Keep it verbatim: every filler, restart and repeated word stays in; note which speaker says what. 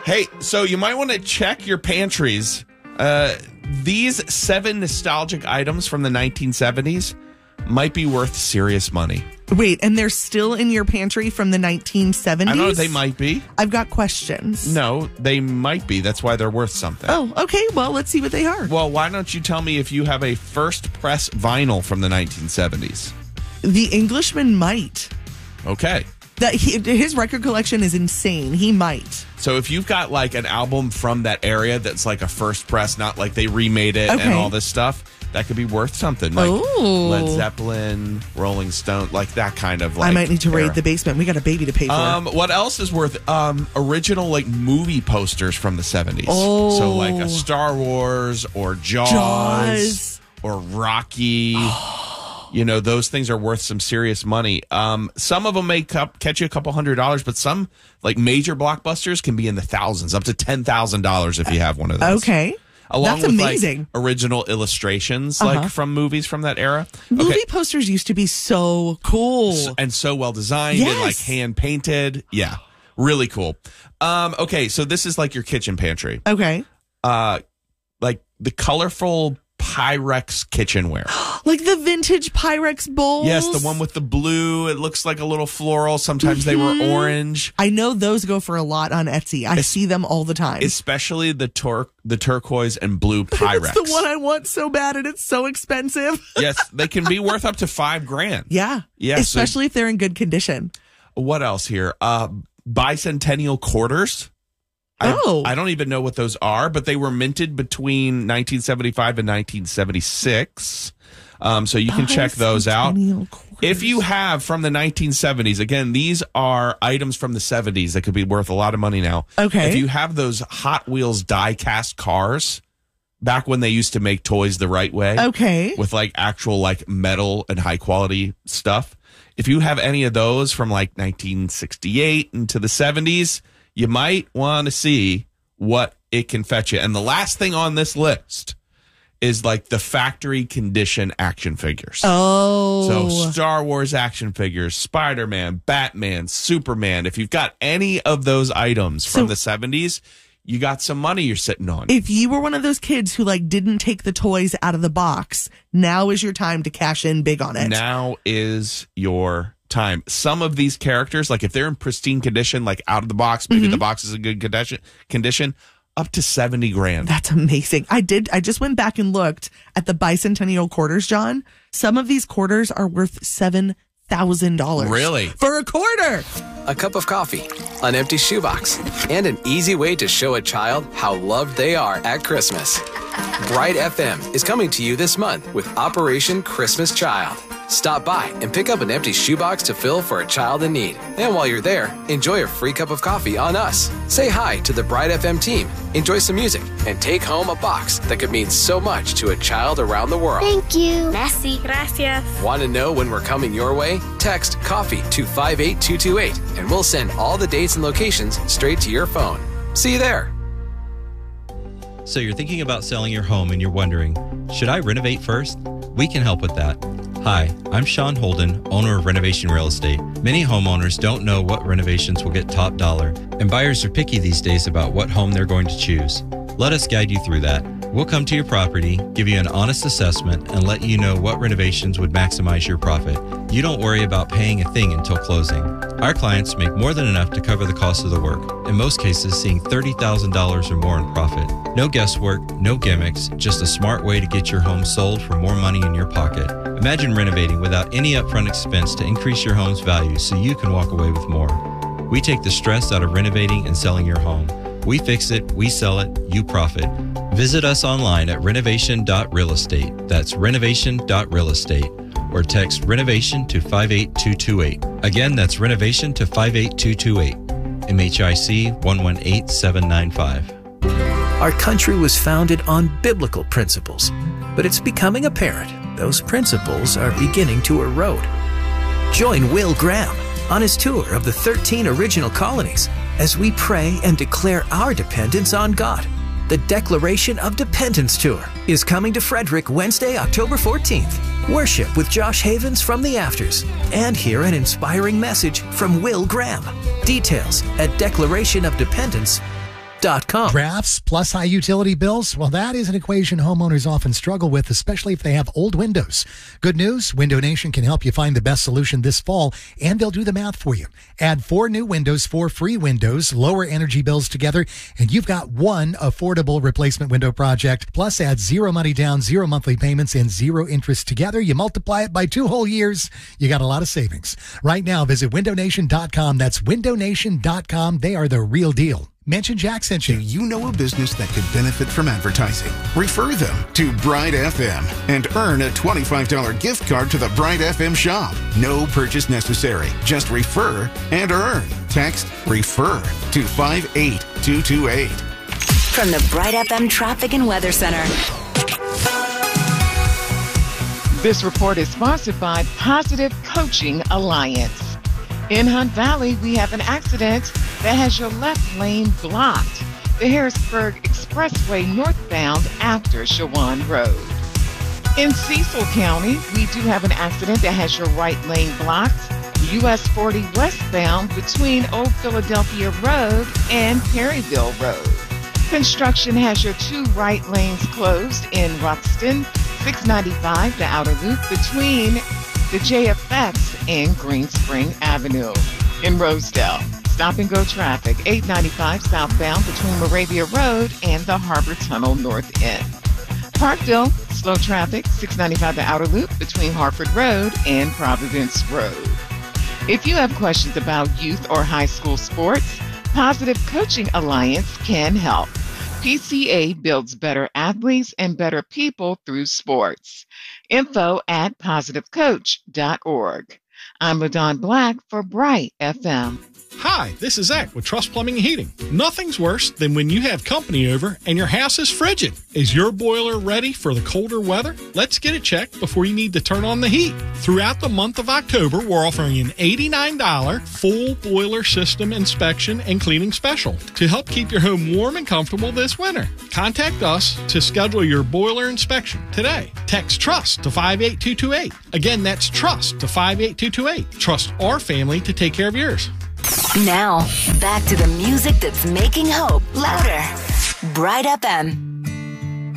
Speaker 1: Hey, so you might want to check your pantries. Uh, these seven nostalgic items from the nineteen seventies might be worth serious money.
Speaker 2: Wait, and they're still in your pantry from the nineteen seventies?
Speaker 1: I know they might be.
Speaker 2: I've got questions.
Speaker 1: No, they might be. That's why they're worth something.
Speaker 2: Oh, okay. Well, let's see what they are.
Speaker 1: Well, why don't you tell me if you have a first press vinyl from the nineteen seventies?
Speaker 2: The Englishman might.
Speaker 1: Okay.
Speaker 2: That he, his record collection is insane. He might.
Speaker 1: So if you've got like an album from that area that's like a first press, not like they remade it
Speaker 2: Okay.
Speaker 1: and all this stuff, that could be worth something. Like
Speaker 2: Ooh.
Speaker 1: Led Zeppelin, Rolling Stone, like that kind of like
Speaker 2: I might need to
Speaker 1: era.
Speaker 2: raid the basement. We got a baby to pay for.
Speaker 1: Um, what else is worth? Um, original like movie posters from the seventies.
Speaker 2: Oh.
Speaker 1: So like a Star Wars or Jaws,
Speaker 2: Jaws.
Speaker 1: or Rocky. You know, those things are worth some serious money. Um, some of them may cup, catch you a couple hundred dollars, but some like major blockbusters can be in the thousands, up to ten thousand dollars if you have one of those.
Speaker 2: Okay.
Speaker 1: Along
Speaker 2: That's
Speaker 1: with
Speaker 2: amazing.
Speaker 1: like original illustrations,
Speaker 2: Uh-huh.
Speaker 1: like from movies from that era.
Speaker 2: Movie
Speaker 1: Okay.
Speaker 2: posters used to be so cool.
Speaker 1: S- and so well designed and like
Speaker 2: Yes.
Speaker 1: hand painted. Yeah, really cool. Um, okay, so this is like your kitchen pantry.
Speaker 2: Okay.
Speaker 1: Uh, like the colorful Pyrex kitchenware.
Speaker 2: Like the vintage Pyrex bowls.
Speaker 1: Yes, the one with the blue. It looks like a little floral. Sometimes they were orange.
Speaker 2: I know those go for a lot on Etsy. I see them all the time.
Speaker 1: Especially the tur- the turquoise and blue Pyrex.
Speaker 2: It's the one I want so bad, and it's so expensive.
Speaker 1: Yes, they can be worth up to five grand.
Speaker 2: Yeah.
Speaker 1: Yeah, so-
Speaker 2: Especially if they're in good condition.
Speaker 1: What else here? Uh, bicentennial quarters. I,
Speaker 2: Oh.
Speaker 1: I don't even know what those are, but they were minted between nineteen seventy-five and nineteen seventy-six. Um, so you can check those out.
Speaker 2: Bicentennial quarters.
Speaker 1: If you have from the nineteen seventies, again, these are items from the seventies that could be worth a lot of money now.
Speaker 2: Okay.
Speaker 1: If you have those Hot Wheels die-cast cars, back when they used to make toys the right way.
Speaker 2: Okay.
Speaker 1: With like actual like metal and high quality stuff. If you have any of those from like nineteen sixty-eight into the seventies, you might want to see what it can fetch you. And the last thing on this list is like the factory condition action figures.
Speaker 2: Oh.
Speaker 1: So Star Wars action figures, Spider-Man, Batman, Superman. If you've got any of those items from
Speaker 2: So-
Speaker 1: the seventies, you got some money you're sitting on.
Speaker 2: If you were one of those kids who like didn't take the toys out of the box, now is your time to cash in big on it.
Speaker 1: Now is your time. Some of these characters, like if they're in pristine condition, like out of the box, maybe
Speaker 2: Mm-hmm.
Speaker 1: the box is in good condition, condition, up to seventy grand.
Speaker 2: That's amazing. I did. I just went back and looked at the bicentennial quarters, John. Some of these quarters are worth seven thousand dollars.
Speaker 1: Really?
Speaker 2: For a quarter.
Speaker 3: A cup of coffee, an empty shoebox, and an easy way to show a child how loved they are at Christmas. Bright F M is coming to you this month with Operation Christmas Child. Stop by and pick up an empty shoebox to fill for a child in need. And while you're there, enjoy a free cup of coffee on us. Say hi to the Bright F M team, enjoy some music, and take home a box that could mean so much to a child around the world.
Speaker 4: Thank you.
Speaker 5: Merci. Gracias.
Speaker 3: Want to know when we're coming your way? Text COFFEE to five eight two two eight and we'll send all the dates and locations straight to your phone. See you there.
Speaker 6: So you're thinking about selling your home and you're wondering, should I renovate first? We can help with that. Hi, I'm Sean Holden, owner of Renovation Real Estate. Many homeowners don't know what renovations will get top dollar, and buyers are picky these days about what home they're going to choose. Let us guide you through that. We'll come to your property, give you an honest assessment, and let you know what renovations would maximize your profit. You don't worry about paying a thing until closing. Our clients make more than enough to cover the cost of the work, in most cases seeing thirty thousand dollars or more in profit. No guesswork, no gimmicks, just a smart way to get your home sold for more money in your pocket. Imagine renovating without any upfront expense to increase your home's value so you can walk away with more. We take the stress out of renovating and selling your home. We fix it, we sell it, you profit. Visit us online at renovation dot real estate. That's renovation dot real estate. Or text renovation to five eight two two eight. Again, that's renovation to five eight two two eight. M H I C one one eight seven nine five.
Speaker 7: Our country was founded on biblical principles, but it's becoming apparent those principles are beginning to erode. Join Will Graham on his tour of the thirteen original colonies as we pray and declare our dependence on God. The Declaration of Dependence Tour is coming to Frederick Wednesday, October fourteenth. Worship with Josh Havens from the Afters and hear an inspiring message from Will Graham. Details at declaration of dependence dot com.
Speaker 4: Drafts plus high utility bills? Well, that is an equation homeowners often struggle with, especially if they have old windows. Good news, Window Nation can help you find the best solution this fall, and they'll do the math for you. Add four new windows, four free windows, lower energy bills together, and you've got one affordable replacement window project. Plus, add zero money down, zero monthly payments, and zero interest together. You multiply it by two whole years, you got a lot of savings. Right now, visit window nation dot com. That's window nation dot com. They are the real deal. Mention Jack sent you.
Speaker 5: Do you know a business that could benefit from advertising? Refer them to Bride F M and earn a twenty-five dollars gift card to the Bride F M shop. No purchase necessary. Just refer and earn. Text REFER to five eight two two eight.
Speaker 8: From the Bride F M Traffic and Weather Center.
Speaker 9: This report is sponsored by Positive Coaching Alliance. In Hunt Valley, we have an accident that has your left lane blocked. The Harrisburg Expressway northbound after Shawan Road. In Cecil County, we do have an accident that has your right lane blocked. U S forty westbound between Old Philadelphia Road and Perryville Road. Construction has your two right lanes closed in Ruxton. six ninety-five, the outer loop between the J F X and Green Spring Avenue. In Rosedale, stop and go traffic, eight ninety-five southbound between Moravia Road and the Harbor Tunnel North End. Parkville, slow traffic, six ninety-five, the outer loop between Harford Road and Providence Road. If you have questions about youth or high school sports, Positive Coaching Alliance can help. P C A builds better athletes and better people through sports. Info at positive coach dot org. I'm LaDon Black for Bright F M.
Speaker 10: Hi, this is Zach with Trust Plumbing and Heating. Nothing's worse than when you have company over and your house is frigid. Is your boiler ready for the colder weather? Let's get it checked before you need to turn on the heat. Throughout the month of October, we're offering an eighty-nine dollars full boiler system inspection and cleaning special to help keep your home warm and comfortable this winter. Contact us to schedule your boiler inspection today. Text TRUST to five eight two two eight. Again, that's TRUST to five eight two two eight. Trust our family to take care of yours.
Speaker 8: Now, back to the music that's making hope louder. Bright F M.